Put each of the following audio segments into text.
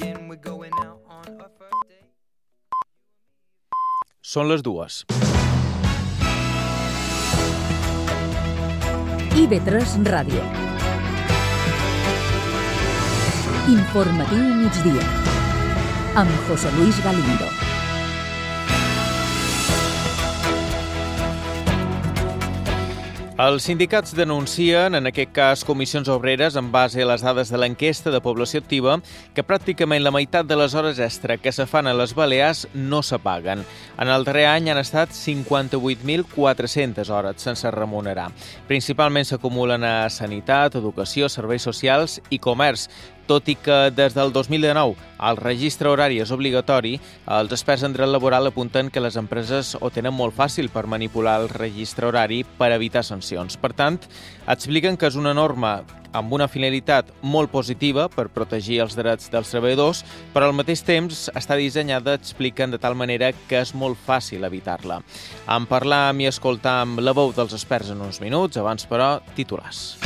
Són les 2. IB3 Ràdio. Informatiu migdia. Amb José Luis Galindo. Els sindicats denuncien, en aquest cas Comissions Obreres, en base a les dades de l'enquesta de població activa, que pràcticament la meitat de les hores extra que se fan a les Balears no se paguen. En el darrer any han estat 58.400 hores sense remunerar. Principalment s'acumulen a sanitat, educació, serveis socials i comerç. Tot i que des del 2019 el registre horari és obligatori, els experts en dret laboral apunten que les empreses ho tenen molt fàcil per manipular el registre horari per evitar sancions. Per tant, expliquen que és una norma amb una finalitat molt positiva per protegir els drets dels treballadors, però al mateix temps està dissenyada, expliquen, de tal manera que és molt fàcil evitar-la. En parlam i escoltam la veu dels experts en uns minuts, abans però, titulars.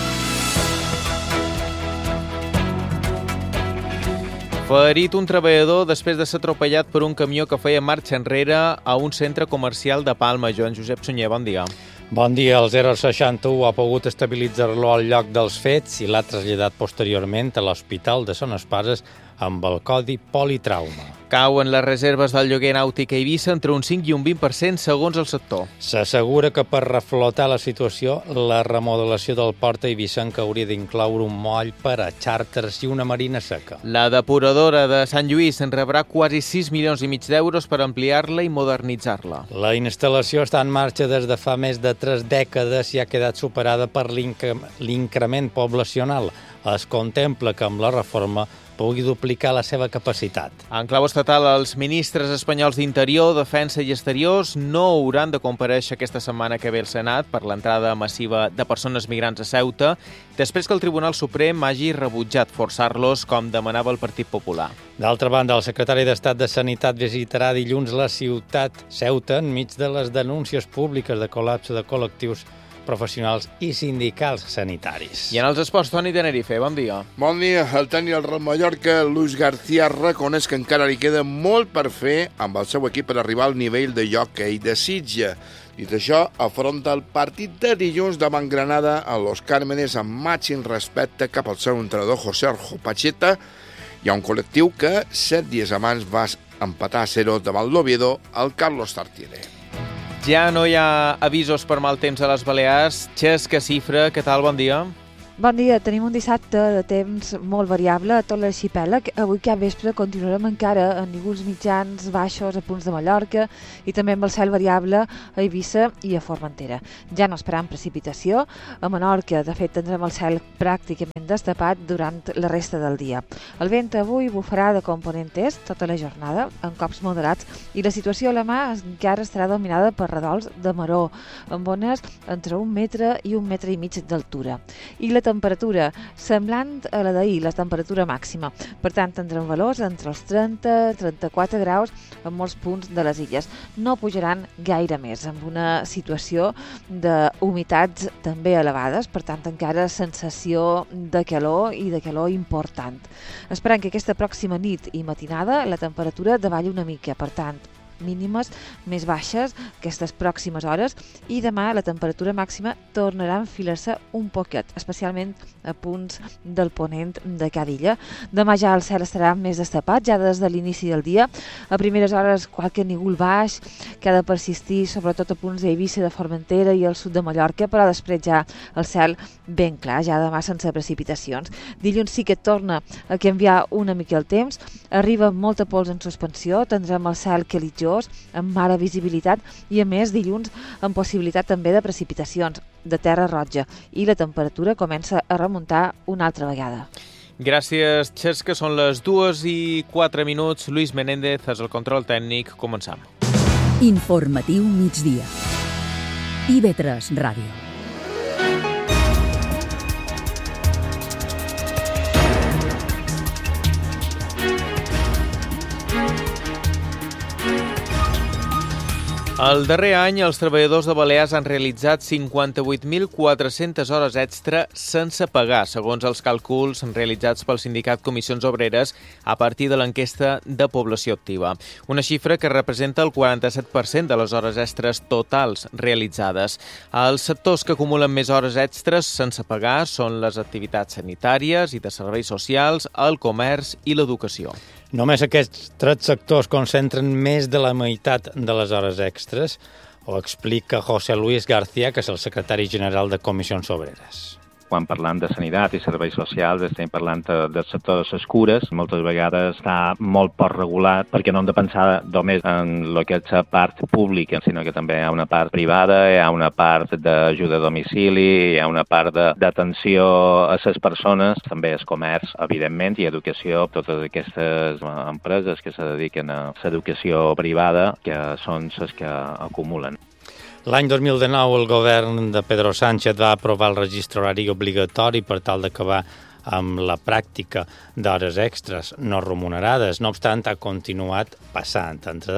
Ferit un treballador després de ser atropellat per un camió que feia marxa enrere a un centre comercial de Palma. Joan Josep Sunyer, bon dia. Bon dia. El 061 ha pogut estabilitzar-lo al lloc dels fets i l'ha traslladat posteriorment a l'Hospital de Son Espases amb el codi politrauma. Cauen les reserves del lloguer nàutic a Eivissa entre un 5 i un 20% segons el sector. S'assegura que per reflotar la situació, la remodelació del port eivissenc hauria d'incloure un moll per a xàrters i una marina seca. La depuradora de Sant Lluís en rebrà quasi 6,5 milions d'euros per ampliar-la i modernitzar-la. La instal·lació està en marxa des de fa més de 3 dècades i ha quedat superada per l'increment poblacional. Es contempla que amb la reforma pugui duplicar la seva capacitat. En clau estatal, els ministres espanyols d'Interior, Defensa i Exteriors no hauran de comparèixer aquesta setmana que ve al Senat per l'entrada massiva de persones migrants a Ceuta, després que el Tribunal Suprem hagi rebutjat forçar-los com demanava el Partit Popular. D'altra banda, el secretari d'Estat de Sanitat visitarà dilluns la ciutat Ceuta enmig de les denúncies públiques de col·lapse de col·lectius professionals i sindicals sanitaris. I en els esports, Toni Tenerife, bon dia. Bon dia. El tècnic del Real Mallorca, Luis García, reconeix que encara li queda molt per fer amb el seu equip per arribar al nivell de joc que ell desitja. Dit això, afronta el partit de dilluns davant Granada a Los Cármenes amb màxim respecte cap al seu entrenador José Arjo Pacheta. Hi ha un col·lectiu que 7 dies abans va empatar a 0 davant l'Oviedo, el Carlos Tartiere. Ja no hi ha avisos per mal temps a les Balears. Xesca Cifra, què tal? Bon dia. Bon dia, tenim un dissabte de temps molt variable a tot l'arxipèlag. Avui cap vespre continuarem encara en nívols mitjans baixos a punts de Mallorca i també amb el cel variable a Eivissa i a Formentera. Ja no esperam precipitació. A Menorca, de fet, tindrem el cel pràcticament destapat durant la resta del dia. El vent avui bufarà de component est tota la jornada, amb cops moderats, i la situació a la mà encara estarà dominada per redols de maror, amb ones entre 1 metre i 1,5 metres d'altura. I la temperatura semblant a la d'ahir, la temperatura màxima. Per tant, tindrem valors entre els 30 i 34 graus en molts punts de les illes. No pujaran gaire més, amb una situació d'humitats també elevades, per tant, encara sensació de calor i de calor important. Esperant que aquesta pròxima nit i matinada la temperatura davalli una mica, per tant, mínimes més baixes aquestes pròximes hores, i demà la temperatura màxima tornarà a enfilar-se un poquet, especialment a punts del ponent de cada illa. Demà ja el cel estarà més destapat, ja des de l'inici del dia. A primeres hores qualque nígol baix que ha de persistir, sobretot a punts d'Eivissa, de Formentera i al sud de Mallorca, però després ja el cel ben clar, ja demà sense precipitacions. Dilluns sí que torna a canviar una mica el temps, arriba molta pols en suspensió, tindrem el cel calitjós, amb mala visibilitat, i a més dilluns amb possibilitat també de precipitacions de terra roja, i la temperatura comença a remuntar una altra vegada. Gràcies, Xesca. Són les 2:04. Luis Menéndez és el control tècnic. Començam. Informatiu migdia. IB3 Ràdio. El darrer any, els treballadors de Balears han realitzat 58.400 hores extra sense pagar, segons els càlculs realitzats pel sindicat Comissions Obreres a partir de l'enquesta de població activa. Una xifra que representa el 47% de les hores extres totals realitzades. Els sectors que acumulen més hores extres sense pagar són les activitats sanitàries i de serveis socials, el comerç i l'educació. Només aquests 3 sectors concentren més de la meitat de les hores extres, ho explica José Luis García, que és el secretari general de Comissions Obreres. Quan parlam de sanitat i serveis socials estem parlant del sector de les cures. Moltes vegades està molt poc regulat perquè no hem de pensar només en el que és la part pública, sinó que també hi ha una part privada, hi ha una part d'ajuda a domicili, hi ha una part d'atenció a les persones, també el comerç, evidentment, i educació, totes aquestes empreses que se dediquen a l'educació privada, que són les que acumulen. L'any 2019 el govern de Pedro Sánchez va aprovar el registre horari obligatori per tal d'acabar amb la pràctica d'hores extres no remunerades. No obstant, ha continuat passant, entre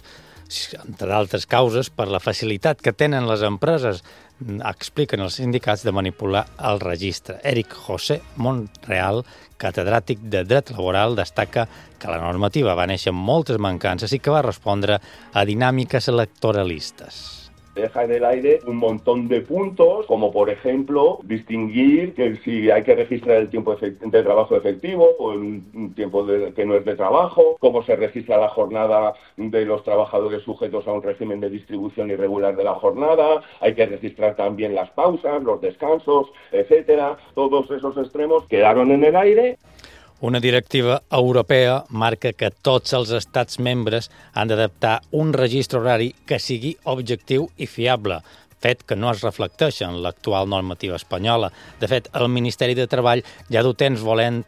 d'altres causes, per la facilitat que tenen les empreses, expliquen els sindicats, de manipular el registre. Eric José Monreal, catedràtic de dret laboral, destaca que la normativa va néixer amb moltes mancances i que va respondre a dinàmiques electoralistes. Deja en el aire un montón de puntos, como por ejemplo distinguir que si hay que registrar el tiempo de trabajo efectivo o un tiempo que no es de trabajo, cómo se registra la jornada de los trabajadores sujetos a un régimen de distribución irregular de la jornada, hay que registrar también las pausas, los descansos, etcétera. Todos esos extremos quedaron en el aire. Una directiva europea marca que tots els estats membres han d'adaptar un registre horari que sigui objectiu i fiable, fet que no es reflecteix en l'actual normativa espanyola. De fet, el Ministeri de Treball ja du temps volent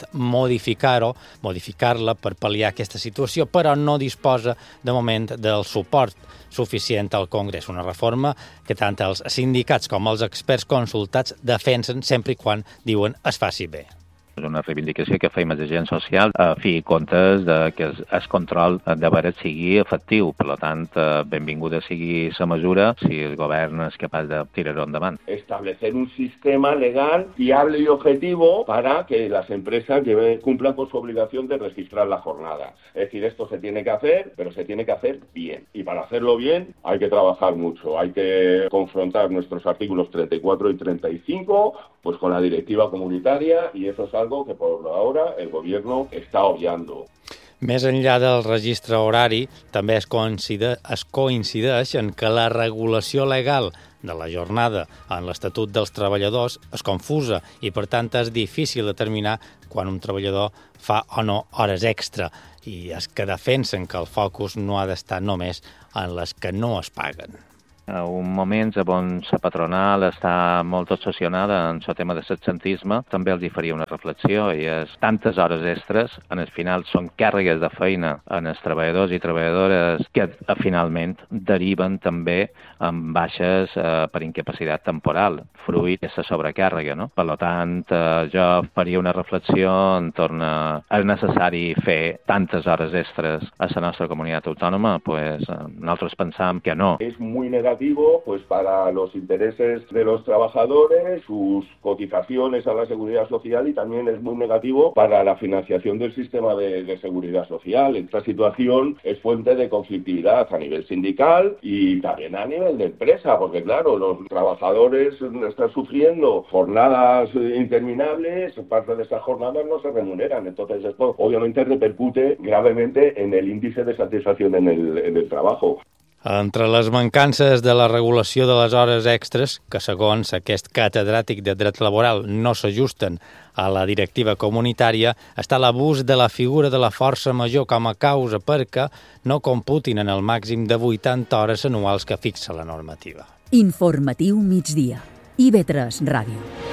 modificar-la per pal·liar aquesta situació, però no disposa de moment del suport suficient al Congrés. Una reforma que tant els sindicats com els experts consultats defensen sempre i quan, diuen, es faci bé. És una reivindicació que fem als agents socials a fi i comptes de que el control de veres sigui efectiu. Per tant, benvinguda sigui la mesura si el govern és capaç de tirar-ho endavant. Establecer un sistema legal fiable y objetivo para que las empresas cumplan con su obligación de registrar la jornada. Es decir, esto se tiene que hacer, pero se tiene que hacer bien. Y para hacerlo bien hay que trabajar mucho. Hay que confrontar nuestros artículos 34 y 35 pues con la directiva comunitaria y eso es algo que por ahora el gobierno está obviando. Més enllà del registre horari, també es coincideix en que la regulació legal de la jornada en l'Estatut dels Treballadors és confusa i, per tant, és difícil determinar quan un treballador fa o no hores extra i és que defensen que el focus no ha d'estar només en les que no es paguen. Un moments on la patronal està molt obsessionada en el tema de l'absentisme, també els faria una reflexió i és tantes hores extres, en el final són càrregues de feina en els treballadors i treballadores que finalment deriven també en baixes per incapacitat temporal, fruit d'aquesta sobrecàrrega, no? Per tant, jo faria una reflexió entorn a és necessari fer tantes hores extres a la nostra comunitat autònoma? Pues nosaltres pensam que no. És muy negativo pues para los intereses de los trabajadores, sus cotizaciones a la seguridad social y también es muy negativo para la financiación del sistema de seguridad social. Esta situación es fuente de conflictividad a nivel sindical y también a nivel de empresa, porque claro, los trabajadores están sufriendo jornadas interminables, parte de esas jornadas no se remuneran, entonces esto obviamente repercute gravemente en el índice de satisfacción en el trabajo. Entre les mancances de la regulació de les hores extres, que segons aquest catedràtic de dret laboral no s'ajusten a la directiva comunitària, està l'abús de la figura de la força major com a causa perquè no computin en el màxim de 80 hores anuals que fixa la normativa. Informatiu migdia. IB3 Ràdio.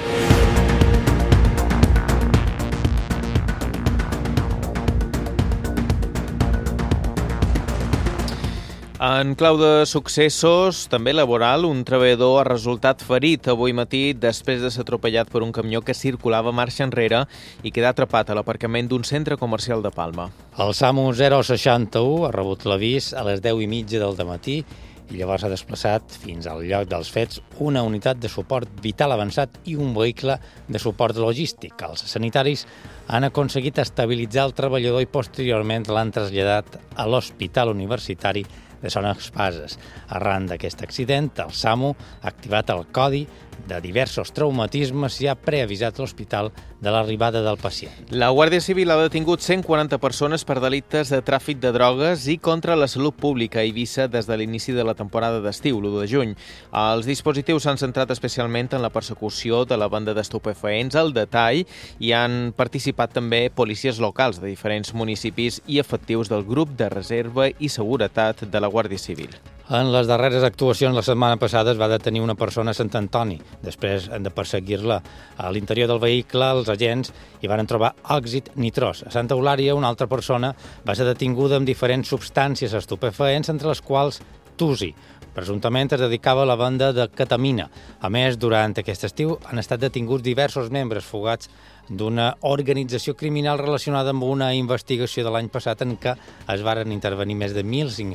En clau de successos, també laboral, un treballador ha resultat ferit avui matí després de ser atropellat per un camió que circulava marxa enrere i quedar atrapat a l'aparcament d'un centre comercial de Palma. El SAMU 061 ha rebut l'avís a les 10:30 del dematí i llavors ha desplaçat fins al lloc dels fets una unitat de suport vital avançat i un vehicle de suport logístic. Els sanitaris han aconseguit estabilitzar el treballador i posteriorment l'han traslladat a l'Hospital Universitari de Son Espases. Arran d'aquest accident, el SAMU ha activat el codi de diversos traumatismes i ha preavisat l'hospital de l'arribada del pacient. La Guàrdia Civil ha detingut 140 persones per delictes de tràfic de drogues i contra la salut pública a Eivissa des de l'inici de la temporada d'estiu, l'1 de juny. Els dispositius s'han centrat especialment en la persecució de la venda d'estupefaents al detall i han participat també policies locals de diferents municipis i efectius del grup de reserva i seguretat de la Guàrdia Civil. En les darreres actuacions la setmana passada es va detenir una persona a Sant Antoni. Després de perseguir-la a l'interior del vehicle, els agents hi van trobar òxid nitrós. A Santa Eulària, una altra persona va ser detinguda amb diferents substàncies estupefaents, entre les quals tusi. Presumptament es dedicava a la venda de ketamina. A més, durant aquest estiu han estat detinguts diversos membres fugats d'una organització criminal relacionada amb una investigació de l'any passat en què es varen intervenir més de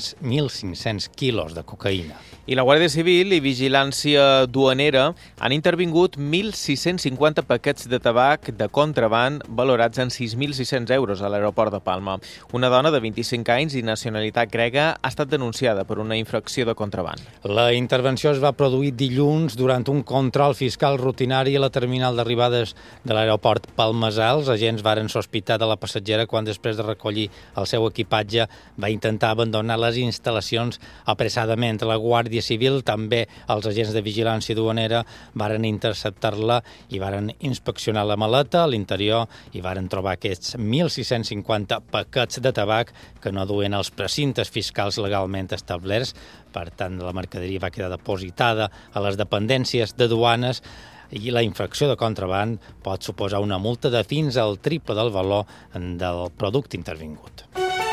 1.500 quilos de cocaïna. I la Guàrdia Civil i Vigilància Duanera han intervingut 1.650 paquets de tabac de contraban valorats en 6.600 euros a l'aeroport de Palma. Una dona de 25 anys i nacionalitat grega ha estat denunciada per una infracció de contraban. La intervenció es va produir dilluns durant un control fiscal rutinari a la terminal d'arribades de l'aeroport Palmesà. Els agents varen sospitar de la passatgera quan, després de recollir el seu equipatge, va intentar abandonar les instal·lacions apressadament. La Guàrdia Civil, també els agents de vigilància duanera, varen interceptar-la i varen inspeccionar la maleta. A l'interior hi varen trobar aquests 1.650 paquets de tabac que no duen els precintes fiscals legalment establerts. Per tant, la mercaderia va quedar depositada a les dependències de duanes i la infracció de contraban pot suposar una multa de fins al triple del valor del producte intervingut.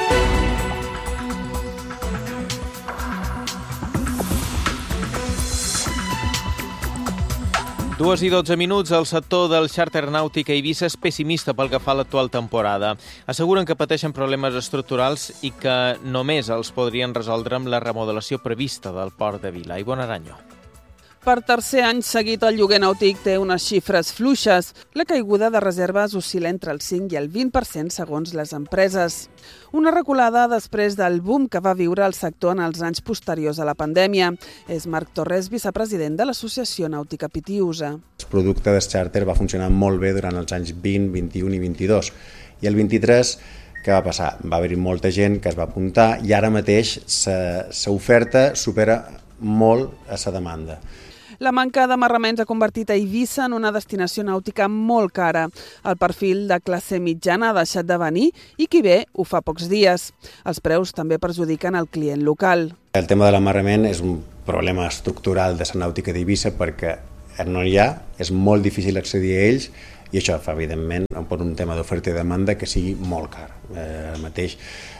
Dues i 12 minuts. El sector del xàrter nàutic a Eivissa és pessimista pel que fa a l'actual temporada. Asseguren que pateixen problemes estructurals i que només els podrien resoldre amb la remodelació prevista del port de Vila. Ivonne Aranyo. Per tercer any seguit, el lloguer nàutic té unes xifres fluixes. La caiguda de reserves oscil·la entre el 5 i el 20% segons les empreses. Una reculada després del boom que va viure el sector en els anys posteriors a la pandèmia. És Marc Torres, vicepresident de l'Associació Nàutica Pitiusa. El producte de xàrter va funcionar molt bé durant els anys 20, 21 i 22. I el 23, què va passar? Va haver-hi molta gent que es va apuntar i ara mateix l'oferta supera molt a la demanda. La manca d'amarraments ha convertit a Eivissa en una destinació nàutica molt cara. El perfil de classe mitjana ha deixat de venir i qui ve ho fa pocs dies. Els preus també perjudiquen el client local. El tema de l'amarrament és un problema estructural de la nàutica d'Eivissa perquè no hi ha, és molt difícil accedir a ells i això fa, evidentment, per un tema d'oferta i demanda que sigui molt car. Mateix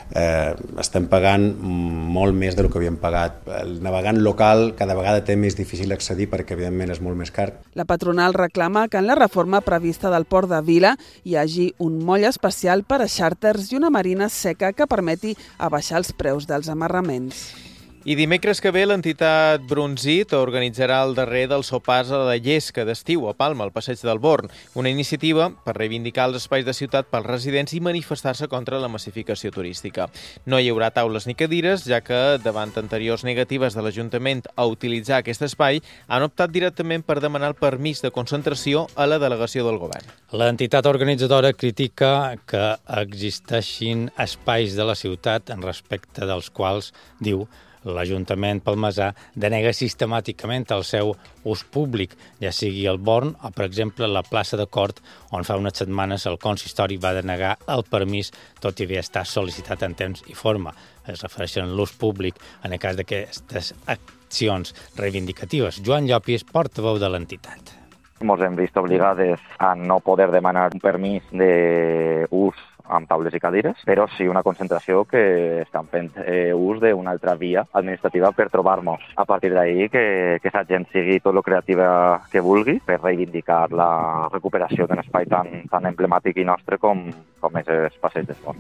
estem pagant molt més del que havíem pagat. El navegant local cada vegada té més difícil accedir perquè, evidentment, és molt més car. La patronal reclama que en la reforma prevista del Port de Vila hi hagi un moll especial per a xàrters i una marina seca que permeti abaixar els preus dels amarraments. I dimecres que ve l'entitat Brunzit organitzarà el darrer dels sopars a la llesca d'estiu a Palma, al Passeig del Born, una iniciativa per reivindicar els espais de ciutat pels residents i manifestar-se contra la massificació turística. No hi haurà taules ni cadires, ja que, davant anteriors negatives de l'Ajuntament a utilitzar aquest espai, han optat directament per demanar el permís de concentració a la delegació del govern. L'entitat organitzadora critica que existeixin espais de la ciutat en respecte dels quals, diu, l'Ajuntament palmesà denega sistemàticament el seu ús públic, ja sigui el Born o, per exemple, la plaça de Cort, on fa unes setmanes el consistori va denegar el permís, tot i haver estat sol·licitat en temps i forma. Es refereixen a l'ús públic en el cas d'aquestes accions reivindicatives. Joan Llopis, portaveu de l'entitat. Ens hem vist obligades a no poder demanar un permís d'ús amb taules i cadires, però sí una concentració que estan fent ús d'una altra via administrativa per trobar-nos. A partir d'ahir que la gent sigui tot el creativa que vulgui per reivindicar la recuperació d'un espai tan emblemàtic i nostre com és el Passeig del Born.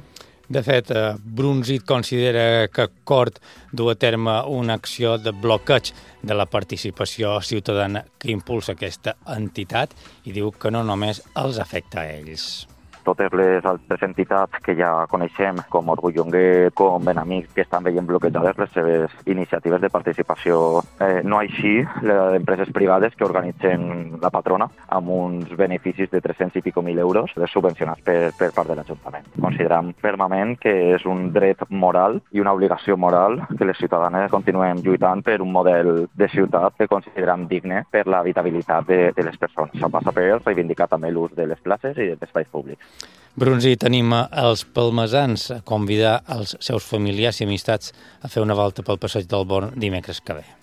De fet, Brunzit considera que Cort du a terme una acció de bloqueig de la participació ciutadana que impulsa aquesta entitat i diu que no només els afecta a ells. Totes les altres entitats que ja coneixem, com Orgull Llonguet, com Benamics, que estan veient bloquejades les seves iniciatives de participació. No així les empreses privades que organitzen la patrona amb uns beneficis de 300 i pico mil euros subvencionats per part de l'Ajuntament. Considerem fermament que és un dret moral i una obligació moral que les ciutadanes continuem lluitant per un model de ciutat que considerem digne per l'habitabilitat de les persones. Això passa per reivindicar també l'ús de les places i dels espais públics. Brunzit anima els palmesans a convidar els seus familiars i amistats a fer una volta pel passeig del Born dimecres que ve.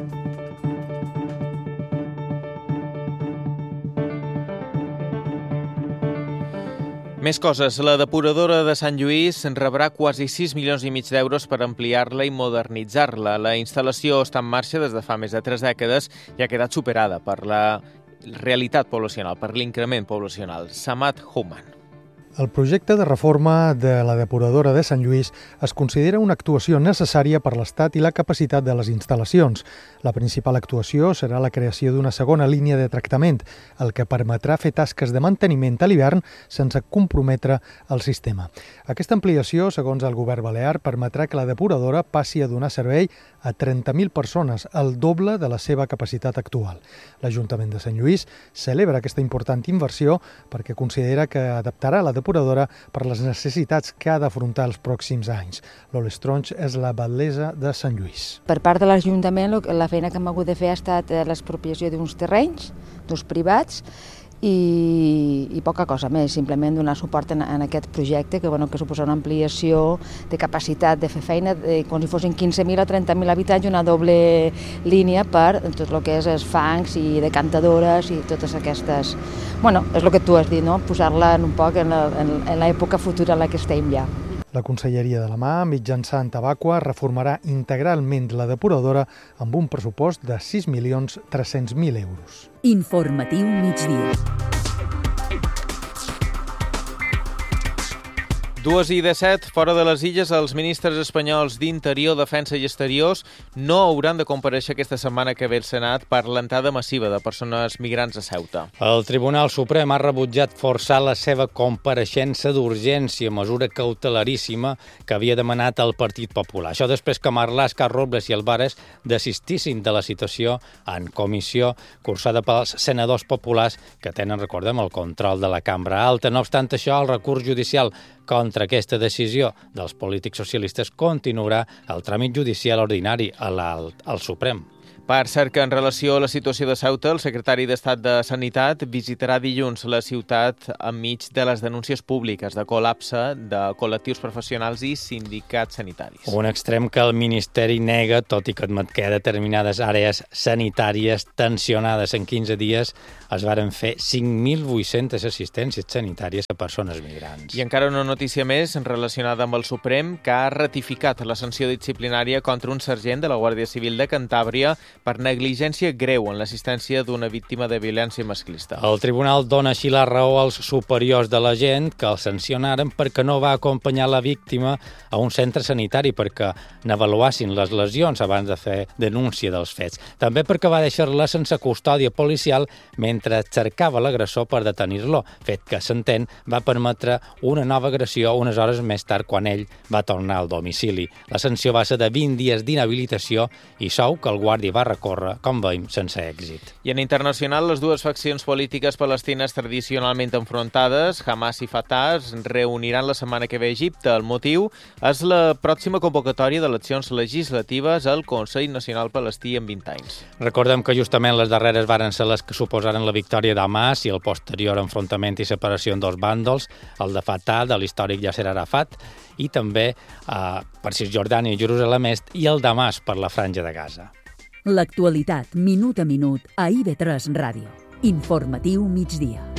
Més coses. La depuradora de Sant Lluís rebrà quasi 6 milions i mig d'euros per ampliar-la i modernitzar-la. La instal·lació està en marxa des de fa més de 3 dècades i ha quedat superada per la realitat poblacional, per l'increment poblacional. Samad Human. El projecte de reforma de la depuradora de Sant Lluís es considera una actuació necessària per l'estat i la capacitat de les instal·lacions. La principal actuació serà la creació d'una segona línia de tractament, el que permetrà fer tasques de manteniment a l'hivern sense comprometre el sistema. Aquesta ampliació, segons el govern balear, permetrà que la depuradora passi a donar servei a 30.000 persones, el doble de la seva capacitat actual. L'Ajuntament de Sant Lluís celebra aquesta important inversió perquè considera que adaptarà la depuradora per les necessitats que ha d'afrontar els pròxims anys. Loles Tronch és la batlessa de Sant Lluís. Per part de l'Ajuntament, la feina que hem hagut de fer ha estat l'expropiació d'uns terrenys, d'uns privats, i poca cosa més, simplement donar suport en aquest projecte que suposa una ampliació de capacitat de fer feina, com si fossin 15.000 o 30.000 habitants, una doble línia per tot el que és els fangs i decantadores i totes aquestes... és el que tu has dit, no? Posar-la un poc en l'època futura en la que estem ja. La Conselleria de la Mà, mitjançant Tabaqua, reformarà integralment la depuradora amb un pressupost de 6.300.000 euros. Informatiu migdia. 2:17, fora de les illes, els ministres espanyols d'Interior, Defensa i Exteriors no hauran de comparèixer aquesta setmana que ve al Senat per l'entrada massiva de persones migrants a Ceuta. El Tribunal Suprem ha rebutjat forçar la seva compareixença d'urgència, mesura cautelaríssima que havia demanat el Partit Popular. Això després que Marlaska, Robles i Álvarez desistissin de la citació en comissió cursada pels senadors populars que tenen, recordem, el control de la Cambra Alta. No obstant això, el recurs judicial contra aquesta decisió dels polítics socialistes continuarà el tràmit judicial ordinari al Suprem. Per cert que en relació a la situació de Ceuta, el secretari d'Estat de Sanitat visitarà dilluns la ciutat enmig de les denúncies públiques de col·lapse de col·lectius professionals i sindicats sanitaris. Un extrem que el Ministeri nega, tot i que admet que determinades àrees sanitàries tensionades en 15 dies es varen fer 5.800 assistències sanitàries a persones migrants. I encara una notícia més relacionada amb el Suprem, que ha ratificat la sanció disciplinària contra un sergent de la Guàrdia Civil de Cantàbria per negligència greu en l'assistència d'una víctima de violència masclista. El tribunal dona així la raó als superiors de l'agent que el sancionaren perquè no va acompanyar la víctima a un centre sanitari perquè n'avaluassin les lesions abans de fer denúncia dels fets. També perquè va deixar-la sense custòdia policial mentre cercava l'agressor per detenir-lo, fet que s'entén va permetre una nova agressió unes hores més tard quan ell va tornar al domicili. La sanció va ser de 20 dies d'inhabilitació i sou que el guàrdia va recórrer, com veiem, sense èxit. I en internacional, les dues faccions polítiques palestines tradicionalment enfrontades, Hamas i Fatah, es reuniran la setmana que ve a Egipte. El motiu és la pròxima convocatòria d'eleccions legislatives al Consell Nacional Palestí en 20 anys. Recordem que justament les darreres varen ser les que suposaren la victòria d'Hamas i el posterior enfrontament i separació en dos bàndols, el de Fatah, de l'històric Yasser Arafat, i també per Cisjordània i Jerusalem Est, i el d'Hamas per la Franja de Gaza. L'actualitat, minut a minut, a IB3 Ràdio. Informatiu migdia.